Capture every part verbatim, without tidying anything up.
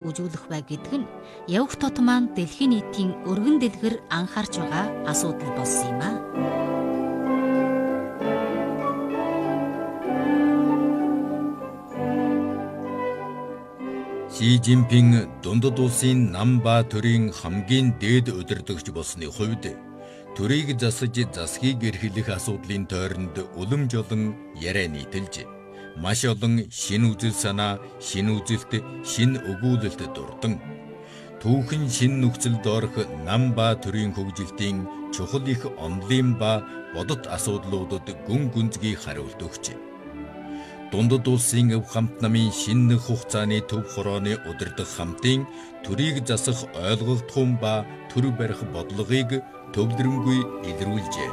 үзүүлэх бай гэдэг нь явах тот маань дэлхийн нийтийн өргөн дэлгэр анхаарч байгаа асуудал болсон юм а. Ши Жинпин дундад улсын нам ба төрийн хамгийн дээд удирдагч болсны хувьд төрийг засаж засгийг эрхлэх асуудлын тойронд улам жолон яриа нийтэлж маш олон шинэ үзэл санаа, шинэ үзэлт, шинэ өгүүлэлт дурдан түүхэн шинэ нөхцөлд орох нам ба төрийн хөгжилтийн чухал их онолын ба бодит асуудлуудад гүн гүнзгий хариулт өгч дундад улсын өв хамт намын шинэ хугацааны төв хорооны удирдах хамтын төрийг засах ойлголтхон ба төр барих бодлогыг төвлөрөнгүй илрүүлжээ.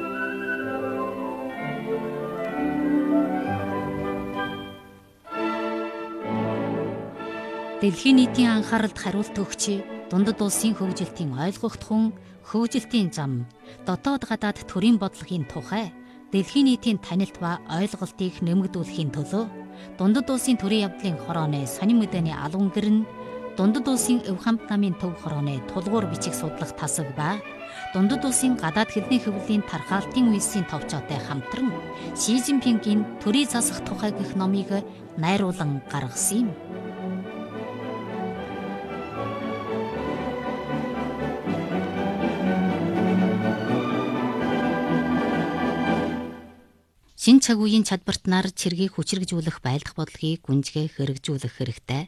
Дэлхийн нийтийн анхааралд хариулт өгч дундад улсын хөгжилтийн ойлгогдхон хөгжилтийн зам, дотоод гадаад төрийн бодлогын тухай дэлхийн нийтийн танилт ба ойлголтыг нэмэгдүүлэхийн төлөө дундад улсын төрийн явдлын хорооны сонин мэдээний албан гэр нь дундад улсын өв хамт намын төв хорооны тулгуур бичих судлах тасаг ба дундад улсын гадаад хэлний хөвлийн тархаалтын үйлсийн товчоотой хамтран Ши Жинпингийн төрийг засах тухай гэх номыг найруулан гаргасан юм. Шинэ цаг үеийн чадвартнаар цэргийг хүчирхжүүлэх байлдах бодлогыг гүнзгий хэрэгжүүлэх хэрэгтэй.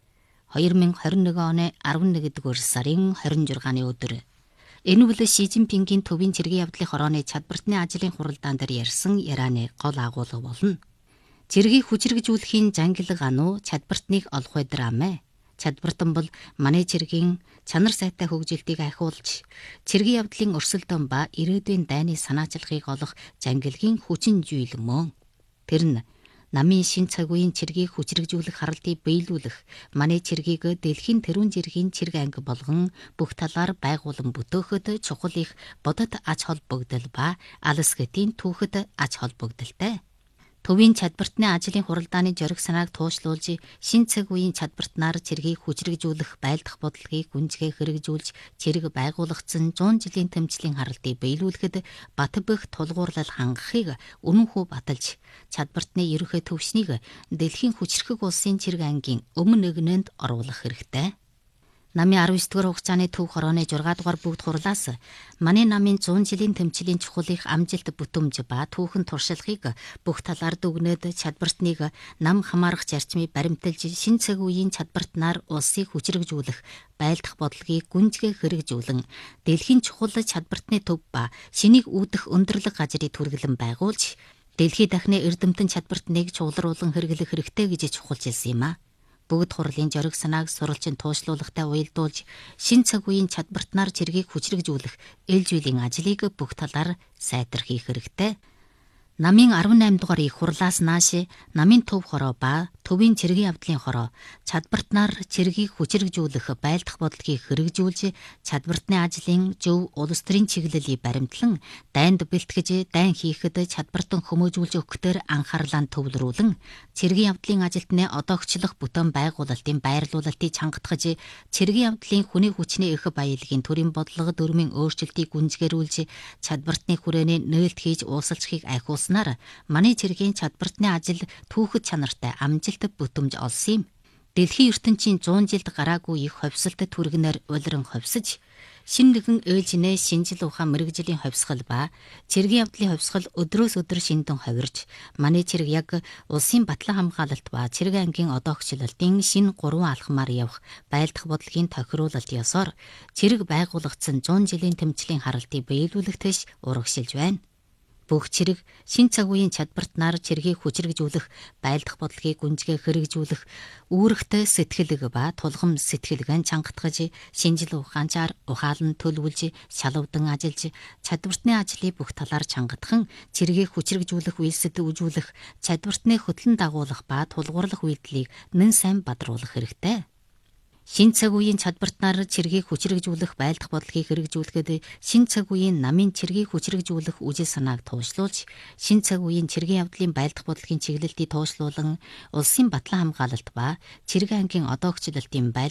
хоёр мянга хорин нэг оны арван нэгдүгээр сарын хорин жургааны өдөр энэ үл Ши Жинпингийн төвийн цэргийн явдлын хорооны чадвартны ажлын хуралдаан дээр ярьсан ярианы гол агуулга болно. Цэргийг хүчирхжүүлэхийн зангилаг ануу чадвартныг олох өдөр амэ. Чадвартан бол манай цэргийн чанар сайтай хөгжилтийг ахиулж, цэргийн явдлын өрсөлдөөн ба ирээдүйн дайны санаачлагыг олох зангилгийн хүчин зүйл мөн. Тэр нь намын шин цаг үеийн цэргийг хүчирхжүүлэх харалтыг биелүүлэх, манай цэргийг дэлхийн тэрүүн жиргийн цэрэг анги болгон бүх талаар байгуулан бүтөөхөд чухал их бодит ач холбогдол ба алс гэтийн түүхэд ач холбогдолтой. Төвийн чадвартны ажлын хуралдааны зориг санааг туушлуулж, шин цаг үеийн чадвартнаар цэргийг хүчирхжүүлэх байлдах бодлогыг гүнзгий хэрэгжүүлж, цэрэг байгуулагдсан зуун жилийн тэмцлийн харалтыг биелүүлэхэд бат бөх тулгуурлал хангахыг үнэнхүү баталж, чадвартны ерөнхий төвшнийг дэлхийн хүчирхэг улсын цэрэг ангийн өмнө нэгнэнд оруулах хэрэгтэй. Намын арван дэх хугацааны төв хорооны зургаан дугаар бүгд хурлаас манай намын зуун жилийн тэмцлийн чухал их амжилт бүтэмж ба түүхэн туршлагыг бүх талаар дүгнээд чадвартныг нам хамаарах зарчмыг баримталж шин цаг үеийн чадвартнаар улсыг хүчирхжүүлэх байлдах бодлогыг гүнзгий хэрэгжүүлэн дэлхийн чухал чадвартны төв ба шинийг үүдэх өндөрлөг газрыг түргэлэн байгуулж дэлхийд дахны эрдэмтэн чадвартныг чуулруулан хэрэглэх хэрэгтэй гэж чухалчилсан юм а. Бүгд хурлын зориг санааг сурвалжин туушлуулахтай уялдуулж, шин цаг үеийн чадвартнаар цэргийг хүчирхжүүлэх ээлж үеийн ажлыг бүх талаар сайдэрхийх хэрэгтэй. Намын арван найм дугаар их хурлаас нааш намын төв хороо ба төвийн цэргийн явдлын хороо чадвартнаар цэргийг хүчирхжүүлэх байлдах бодлогыг хэрэгжүүлж, чадвартны ажлын зөв улс төрийн чиглэлийг баримтлан дайнд бэлтгэж, дайн хийхэд чадвартан хүмүүжүүлж өгөхдөр анхаарлаа төвлөрүүлэн, цэргийн явдлын ажилтны одоогчлох бүтээн байгуулалтын байрлуулалтыг чангатгаж, цэргийн явдлын хүний хүчний их баялагын төрийн бодлого дөрмийн өөрчлөлтийг гүнзгийрүүлж, чадвартны хүрээний нээлт хийж уусалцахыг айхуулснаар манай цэргийн чадвартны ажил түүхэд чанартай амжилт бүтэмж олсон юм. Дэлхийн ертөнцийн зуун жилд гараагүй их ховсолт түргэнээр улиран ховсож, шин нэгэн ээлжинээ шинжил ухаан мэрэгжлийн ховсгол ба цэргийн явдлын ховсгол өдрөөс өдөр шиндэн ховирж, манай цэрэг яг улсын батлан хамгаалалт ба цэрэг ангийн одоогчлолтын шин гурван алхмаар явах байлдах бодлогын тохируулалт ёсоор цэрэг байгуулагдсан зуун жилийн тэмцлийн харалтыг биелүүлэх тэш урагшилж байна. Бүх цэрэг шин цаг үеийн чадвартнаар цэргийг хүчирхжүүлэх байлдах бодлогыг гүнзгий хэрэгжүүлэх үүрэгтэй сэтгэлэг ба тулгам сэтгэлгэн чангатгаж, шинжил ухаанчаар ухаалан төлөвлөж, шалавдан ажиллаж, чадвартны ажлыг бүх талаар чангатхан цэргийг хүчирхжүүлэх үйлсэд үжүүлэх, чадвартны хөтлөн дагуулах ба тулгуурлах үйлдэлийг нэн сайн бадруулах хэрэгтэй. Шин цаг үеийн чадвартнаар цэргийг хүчирхжүүлэх байлдах бодлогыг хэрэгжүүлэхэд шин цаг үеийн намын цэргийг хүчирхжүүлэх үжил санааг туушлуулж, шин цаг үеийн цэргийн явдлын байлдах бодлогын чиглэлтийг туушлуулан улсын батлан хамгаалалт ба цэрэг ангийн одоогчлолтын